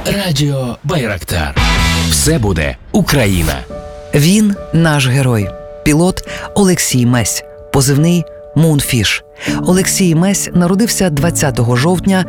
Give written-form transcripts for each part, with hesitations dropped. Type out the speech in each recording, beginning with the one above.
Радіо Байрактар. Все буде Україна. Він наш герой. Пілот Олексій Месь. Позивний Мунфіш. Олексій Месь народився 20 жовтня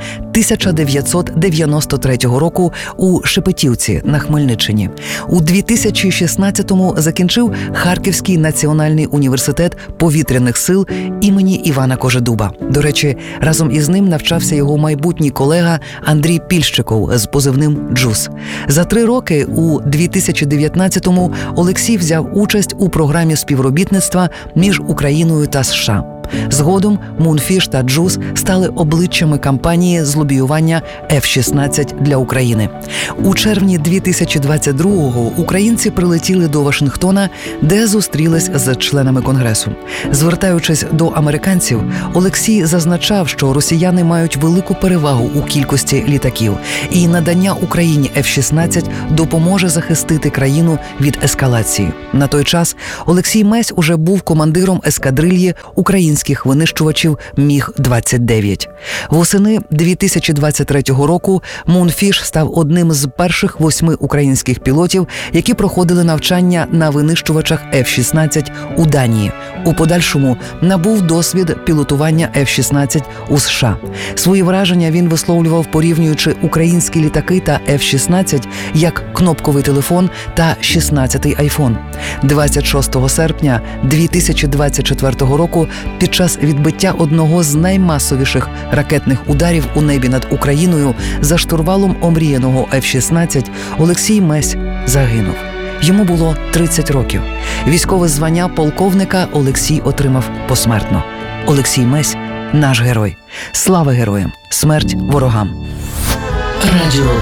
1993 року у Шепетівці на Хмельниччині. У 2016-му закінчив Харківський національний університет повітряних сил імені Івана Кожедуба. До речі, разом із ним навчався його майбутній колега Андрій Пільщиков з позивним «Джус». За 3 роки у 2019-му Олексій взяв участь у програмі співробітництва між Україною та США. Згодом Мунфіш та Джус стали обличчями кампанії з лобіювання F-16 для України. У червні 2022-го українці прилетіли до Вашингтона, де зустрілись з членами Конгресу. Звертаючись до американців, Олексій зазначав, що росіяни мають велику перевагу у кількості літаків, і надання Україні F-16 допоможе захистити країну від ескалації. На той час Олексій Месь уже був командиром ескадрильї українських винищувачів Міг-29. Восени 2023 року Мунфіш став одним з перших 8 українських пілотів, які проходили навчання на винищувачах F-16 у Данії. У подальшому набув досвід пілотування F-16 у США. Свої враження він висловлював, порівнюючи українські літаки та F-16 як кнопковий телефон та 16-й айфон. 26 серпня 2024 року під час відбиття одного з наймасовіших ракетних ударів у небі над Україною за штурвалом омріяного F-16 Олексій Месь загинув. Йому було 30 років. Військове звання полковника Олексій отримав посмертно. Олексій Месь – наш герой. Слава героям! Смерть ворогам! Радіо